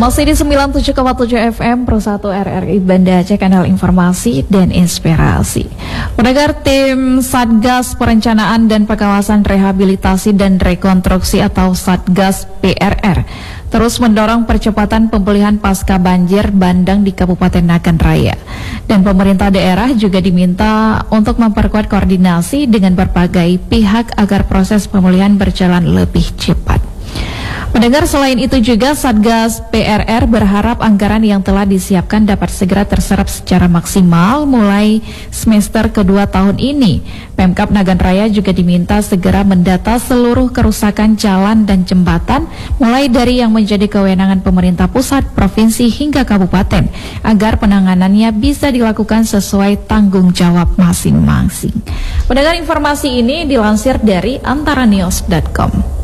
Masih di 97,7 FM Pro 1 RRI Banda Aceh, kanal informasi dan inspirasi. Pendengar, tim Satgas Perencanaan dan Pengawasan Rehabilitasi dan Rekonstruksi atau Satgas PRR terus mendorong percepatan pemulihan pasca banjir bandang di Kabupaten Nagan Raya. Dan pemerintah daerah juga diminta untuk memperkuat koordinasi dengan berbagai pihak agar proses pemulihan berjalan lebih cepat. Mendengar, selain itu juga Satgas PRR berharap anggaran yang telah disiapkan dapat segera terserap secara maksimal mulai semester kedua tahun ini. Pemkab Nagan Raya juga diminta segera mendata seluruh kerusakan jalan dan jembatan mulai dari yang menjadi kewenangan pemerintah pusat, provinsi hingga kabupaten agar penanganannya bisa dilakukan sesuai tanggung jawab masing-masing. Mendengar, informasi ini dilansir dari antaranews.com.